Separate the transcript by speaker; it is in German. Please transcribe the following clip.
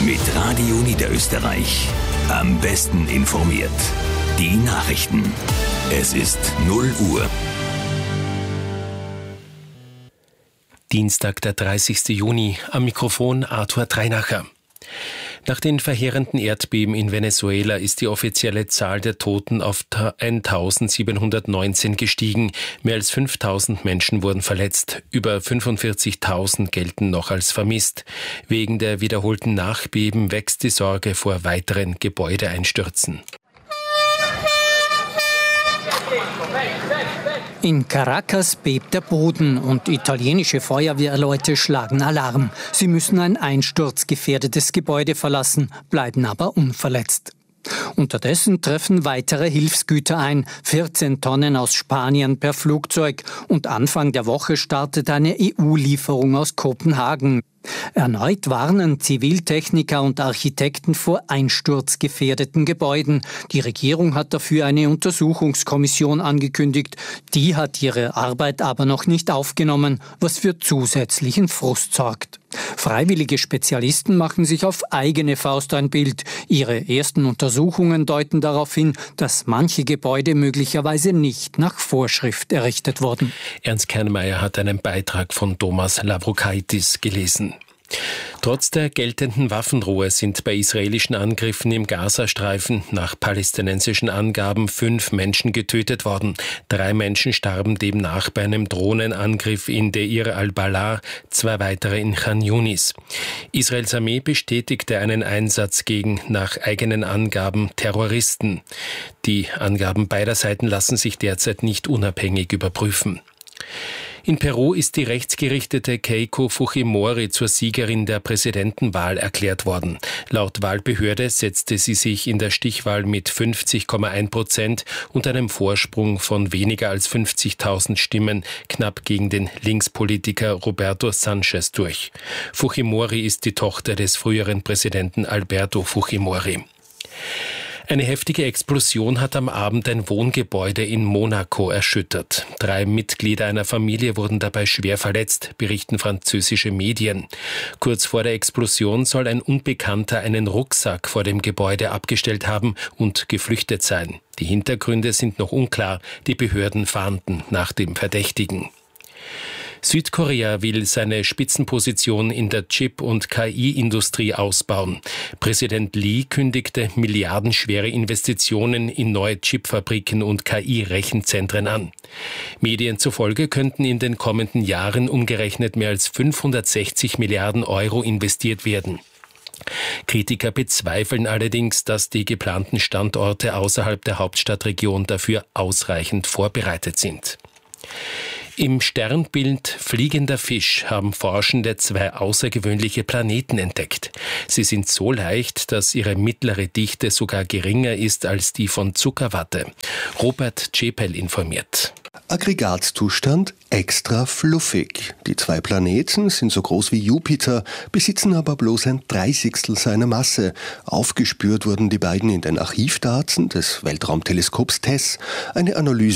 Speaker 1: Mit Radio Niederösterreich. Am besten informiert. Die Nachrichten. Es ist 0 Uhr.
Speaker 2: Dienstag, der 30. Juni. Am Mikrofon Arthur Treinacher. Nach den verheerenden Erdbeben in Venezuela ist die offizielle Zahl der Toten auf 1719 gestiegen. Mehr als 5000 Menschen wurden verletzt. Über 45.000 gelten noch als vermisst. Wegen der wiederholten Nachbeben wächst die Sorge vor weiteren Gebäudeeinstürzen.
Speaker 3: In Caracas bebt der Boden und italienische Feuerwehrleute schlagen Alarm. Sie müssen ein einsturzgefährdetes Gebäude verlassen, bleiben aber unverletzt. Unterdessen treffen weitere Hilfsgüter ein, 14 Tonnen aus Spanien per Flugzeug, und Anfang der Woche startet eine EU-Lieferung aus Kopenhagen. Erneut warnen Ziviltechniker und Architekten vor einsturzgefährdeten Gebäuden. Die Regierung hat dafür eine Untersuchungskommission angekündigt. Die hat ihre Arbeit aber noch nicht aufgenommen, was für zusätzlichen Frust sorgt. Freiwillige Spezialisten machen sich auf eigene Faust ein Bild. Ihre ersten Untersuchungen deuten darauf hin, dass manche Gebäude möglicherweise nicht nach Vorschrift errichtet wurden.
Speaker 2: Ernst Kernmeier hat einen Beitrag von Thomas Lavrokaitis gelesen. Trotz der geltenden Waffenruhe sind bei israelischen Angriffen im Gazastreifen nach palästinensischen Angaben 5 Menschen getötet worden. 3 Menschen starben demnach bei einem Drohnenangriff in Deir al-Balah, 2 weitere in Khan Yunis. Israels Armee bestätigte einen Einsatz gegen, nach eigenen Angaben, Terroristen. Die Angaben beider Seiten lassen sich derzeit nicht unabhängig überprüfen. In Peru ist die rechtsgerichtete Keiko Fujimori zur Siegerin der Präsidentenwahl erklärt worden. Laut Wahlbehörde setzte sie sich in der Stichwahl mit 50,1% und einem Vorsprung von weniger als 50.000 Stimmen knapp gegen den Linkspolitiker Roberto Sanchez durch. Fujimori ist die Tochter des früheren Präsidenten Alberto Fujimori. Eine heftige Explosion hat am Abend ein Wohngebäude in Monaco erschüttert. 3 Mitglieder einer Familie wurden dabei schwer verletzt, berichten französische Medien. Kurz vor der Explosion soll ein Unbekannter einen Rucksack vor dem Gebäude abgestellt haben und geflüchtet sein. Die Hintergründe sind noch unklar. Die Behörden fahnden nach dem Verdächtigen. Südkorea will seine Spitzenposition in der Chip- und KI-Industrie ausbauen. Präsident Lee kündigte milliardenschwere Investitionen in neue Chipfabriken und KI-Rechenzentren an. Medien zufolge könnten in den kommenden Jahren umgerechnet mehr als 560 Milliarden Euro investiert werden. Kritiker bezweifeln allerdings, dass die geplanten Standorte außerhalb der Hauptstadtregion dafür ausreichend vorbereitet sind. Im Sternbild Fliegender Fisch haben Forschende 2 außergewöhnliche Planeten entdeckt. Sie sind so leicht, dass ihre mittlere Dichte sogar geringer ist als die von Zuckerwatte. Robert Czepel informiert.
Speaker 4: Aggregatzustand extra fluffig. Die 2 Planeten sind so groß wie Jupiter, besitzen aber bloß ein 30stel seiner Masse. Aufgespürt wurden die beiden in den Archivdaten des Weltraumteleskops TESS. Eine Analyse